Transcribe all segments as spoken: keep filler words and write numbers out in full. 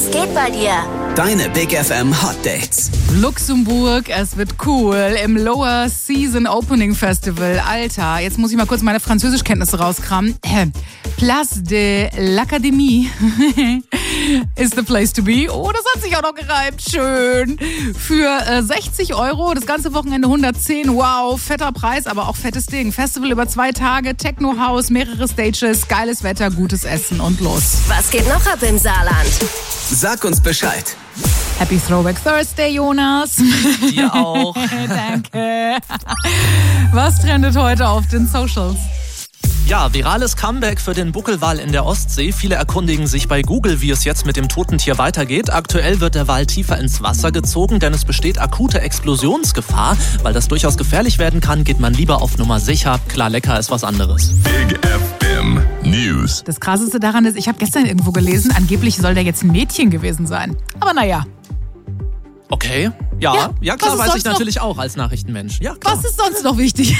Was geht bei dir? Deine Big F M Hot Dates. Luxemburg, es wird cool im Lower Season Opening Festival. Alter, jetzt muss ich mal kurz meine Französischkenntnisse rauskramen. Place de l'Académie is the place to be. Oh, das hat sich auch noch gereimt. Schön. Für äh, sechzig Euro, das ganze Wochenende hundertzehn. Wow, fetter Preis, aber auch fettes Ding. Festival über zwei Tage, Techno-House, mehrere Stages, geiles Wetter, gutes Essen und los. Was geht noch ab im Saarland? Sag uns Bescheid. Happy Throwback Thursday, Jonas. Dir auch. Danke. Was trendet heute auf den Socials? Ja, virales Comeback für den Buckelwal in der Ostsee. Viele erkundigen sich bei Google, wie es jetzt mit dem toten Tier weitergeht. Aktuell wird der Wal tiefer ins Wasser gezogen, denn es besteht akute Explosionsgefahr. Weil das durchaus gefährlich werden kann, geht man lieber auf Nummer sicher. Klar, lecker ist was anderes. Big F M News. Das Krasseste daran ist, ich habe gestern irgendwo gelesen, angeblich soll der jetzt ein Mädchen gewesen sein. Aber naja. Okay, ja, ja, ja klar, weiß ich noch? natürlich auch als Nachrichtenmensch. Ja, klar. Was ist sonst noch wichtig?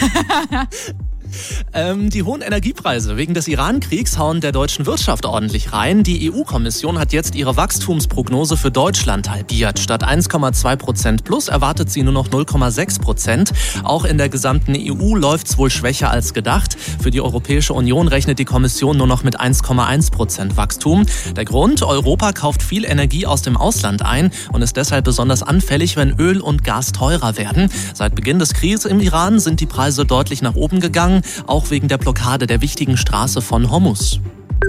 Ähm, die hohen Energiepreise wegen des Iran-Kriegs hauen der deutschen Wirtschaft ordentlich rein. Die E U-Kommission hat jetzt ihre Wachstumsprognose für Deutschland halbiert. Statt eins Komma zwei Prozent plus erwartet sie nur noch null Komma sechs Prozent. Auch in der gesamten E U läuft's wohl schwächer als gedacht. Für die Europäische Union rechnet die Kommission nur noch mit eins Komma eins Prozent Wachstum. Der Grund: Europa kauft viel Energie aus dem Ausland ein und ist deshalb besonders anfällig, wenn Öl und Gas teurer werden. Seit Beginn des Krieges im Iran sind die Preise deutlich nach oben gegangen, auch wegen der Blockade der wichtigen Straße von Hormuz.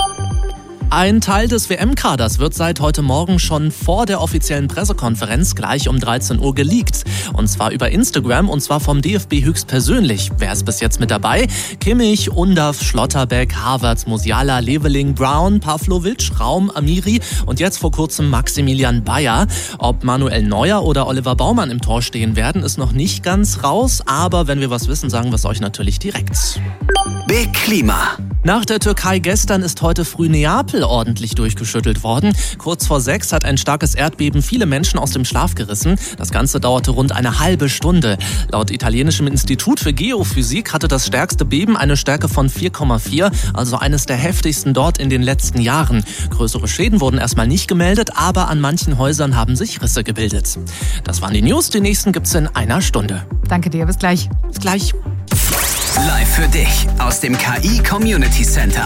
Ein Teil des W M-Kaders wird seit heute Morgen schon vor der offiziellen Pressekonferenz gleich um dreizehn Uhr geleakt. Und zwar über Instagram, und zwar vom D F B höchstpersönlich. Wer ist bis jetzt mit dabei? Kimmich, Undav, Schlotterbeck, Havertz, Musiala, Leveling, Brown, Pavlovic, Raum, Amiri und jetzt vor kurzem Maximilian Bayer. Ob Manuel Neuer oder Oliver Baumann im Tor stehen werden, ist noch nicht ganz raus. Aber wenn wir was wissen, sagen wir es euch natürlich direkt. Big Klima. Nach der Türkei gestern ist heute früh Neapel ordentlich durchgeschüttelt worden. Kurz vor sechs hat ein starkes Erdbeben viele Menschen aus dem Schlaf gerissen. Das Ganze dauerte rund eine halbe Stunde. Laut italienischem Institut für Geophysik hatte das stärkste Beben eine Stärke von vier Komma vier, also eines der heftigsten dort in den letzten Jahren. Größere Schäden wurden erstmal nicht gemeldet, aber an manchen Häusern haben sich Risse gebildet. Das waren die News, die nächsten gibt's in einer Stunde. Danke dir, bis gleich. Bis gleich. Live für dich aus dem K I Community Center.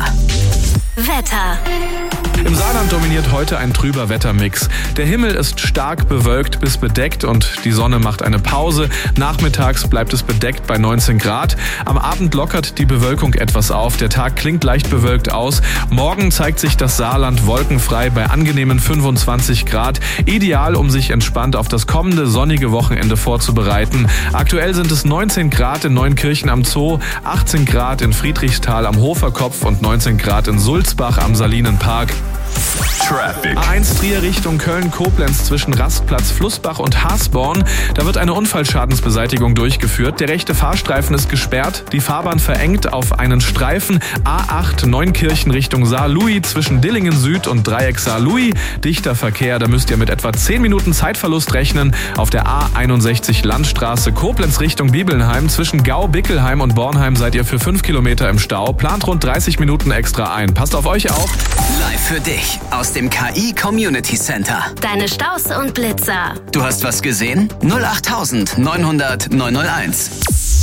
Wetter. Im Saarland dominiert heute ein trüber Wettermix. Der Himmel ist stark bewölkt bis bedeckt und die Sonne macht eine Pause. Nachmittags bleibt es bedeckt bei neunzehn Grad. Am Abend lockert die Bewölkung etwas auf. Der Tag klingt leicht bewölkt aus. Morgen zeigt sich das Saarland wolkenfrei bei angenehmen fünfundzwanzig Grad. Ideal, um sich entspannt auf das kommende sonnige Wochenende vorzubereiten. Aktuell sind es neunzehn Grad in Neunkirchen am Zoo, achtzehn Grad in Friedrichsthal am Hoferkopf und neunzehn Grad in Sulzbach am Salinenpark. Traffic. A eins Trier Richtung Köln-Koblenz zwischen Rastplatz Flussbach und Hasborn. Da wird eine Unfallschadensbeseitigung durchgeführt. Der rechte Fahrstreifen ist gesperrt, die Fahrbahn verengt auf einen Streifen. A acht Neunkirchen Richtung Saarlouis zwischen Dillingen Süd und Dreieck Saarlouis. Dichter Verkehr, da müsst ihr mit etwa zehn Minuten Zeitverlust rechnen. Auf der A einundsechzig Landstraße Koblenz Richtung Bibelnheim zwischen Gau, Bickelheim und Bornheim seid ihr für fünf Kilometer im Stau. Plant rund dreißig Minuten extra ein. Passt auf euch auf. Live für dich aus dem K I Community Center. Deine Staus und Blitzer. Du hast was gesehen? null acht neunhundert neunhunderт neunhunderteins.